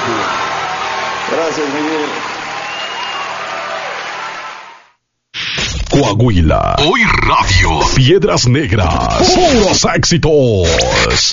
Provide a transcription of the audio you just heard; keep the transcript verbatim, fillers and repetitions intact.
Gracias, Miguel. Coahuila. Hoy Radio. Piedras Negras. Puros éxitos.